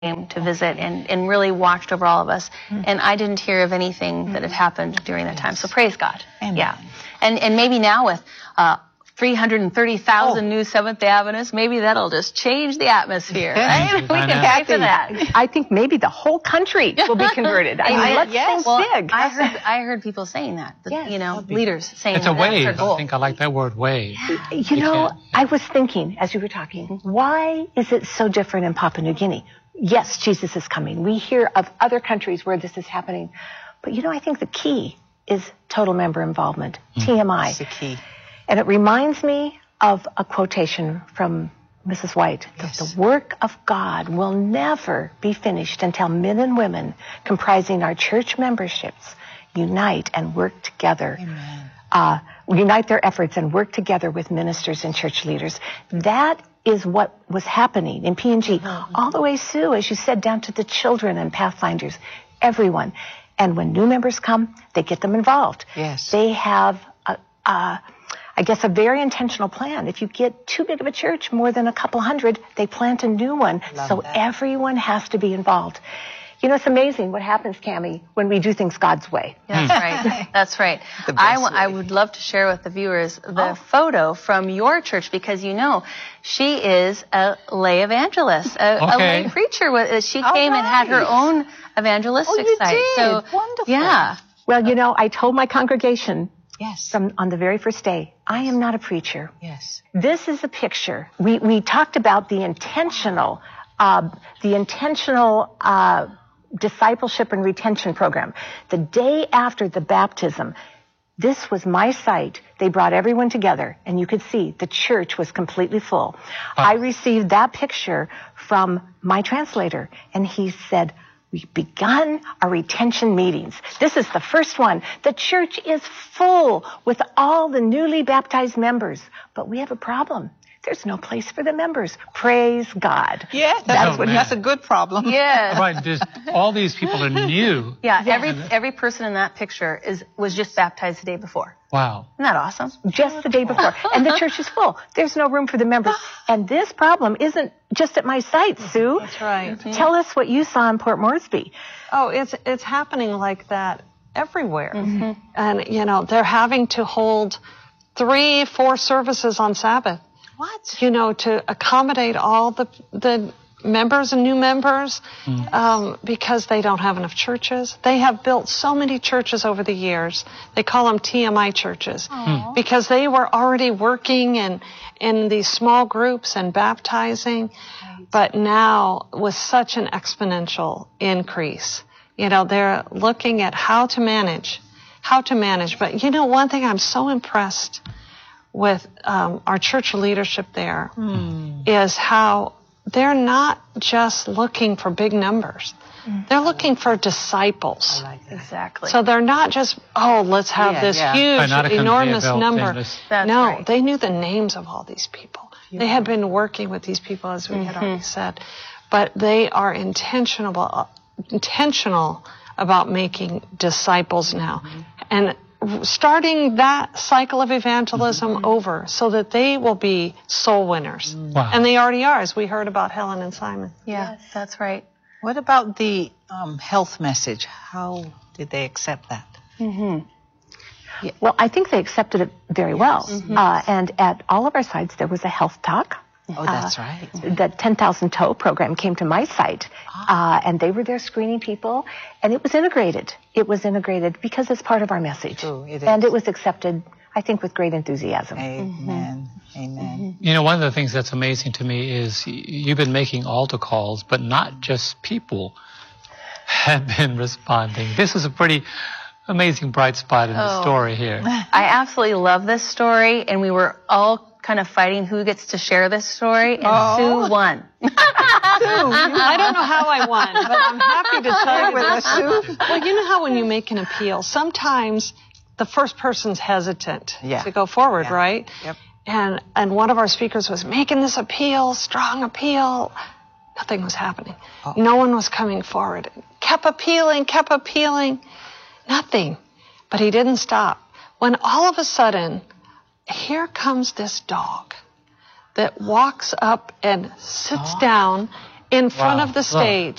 came to visit and really watched over all of us. And I didn't hear of anything that had happened during that time. So praise God. Amen. Yeah. And maybe now with 330,000 new Seventh-day Adventists, maybe that'll just change the atmosphere. Right? We can pray for that. I think maybe the whole country will be converted. I mean, let's think big. I heard people saying that. You know, leaders saying it's a wave. That's our goal. I think I like that word, wave. You know, I was thinking as you were talking, why is it so different in Papua New Guinea? Yes, Jesus is coming. We hear of other countries where this is happening. But, you know, I think the key is total member involvement, TMI. That's the key. And it reminds me of a quotation from Mrs. White, that the work of God will never be finished until men and women comprising our church memberships unite and work together. Amen. Unite their efforts and work together with ministers and church leaders. That is what was happening in PNG, all the way, Sue, as you said, down to the children and Pathfinders, everyone. And when new members come, they get them involved. Yes. They have, I guess, a very intentional plan. If you get too big of a church, more than a couple hundred, they plant a new one. So everyone has to be involved. You know, it's amazing what happens, Cammie, when we do things God's way. That's right. That's right. I would love to share with the viewers the photo from your church, because, you know, she is a lay evangelist, a lay preacher. She came and had her own evangelistic site. Did. So wonderful. Yeah. Well, you know, I told my congregation Yes. on the very first day, I am not a preacher. Yes. This is a picture. We talked about the intentional discipleship and retention program. The day after the baptism, this was my site. They brought everyone together, and you could see the church was completely full. I received that picture from my translator, and he said, we've begun our retention meetings. This is the first one. The church is full with all the newly baptized members, but we have a problem. There's no place for the members. Praise God. Yeah, that's a good problem. Yeah. Right, just all these people are new. Yeah, every person in that picture was just baptized the day before. Wow. Isn't that awesome? Just the day before. And the church is full. There's no room for the members. And this problem isn't just at my site, Sue. That's right. Tell us what you saw in Port Moresby. Oh, it's happening like that everywhere. And, you know, they're having to hold 3-4 services on Sabbath. What? You know, to accommodate all the members and new members, because they don't have enough churches. They have built so many churches over the years. They call them TMI churches, because they were already working in these small groups and baptizing. But now, with such an exponential increase, you know, they're looking at how to manage. But, you know, one thing I'm so impressed with our church leadership there is how they're not just looking for big numbers. They're looking for disciples. I like that. Exactly. So they're not just, let's have this huge, enormous number. No, they knew the names of all these people. They had been working with these people, as we had already said. But they are intentional about making disciples now. And starting that cycle of evangelism over so that they will be soul winners. Wow. And they already are, as we heard about Helen and Simon. Yeah, that's right. What about the health message? How did they accept that? Well, I think they accepted it very well. And at all of our sites, there was a health talk. Oh, that's right. The 10,000 Toe program came to my site, and they were there screening people, and it was integrated. It was integrated because it's part of our message. True, it is. And it was accepted, I think, with great enthusiasm. Amen. Amen. You know, one of the things that's amazing to me is you've been making altar calls, but not just people have been responding. This is a pretty amazing bright spot in the story here. I absolutely love this story, and we were all kind of fighting who gets to share this story, and Sue won. I don't know how I won, but I'm happy to tell you with Sue. Well, you know how when you make an appeal, sometimes the first person's hesitant to go forward, right? Yep. And one of our speakers was making this appeal, strong appeal. Nothing was happening. No one was coming forward. Kept appealing. Nothing. But he didn't stop. When all of a sudden, here comes this dog that walks up and sits down in front of the stage.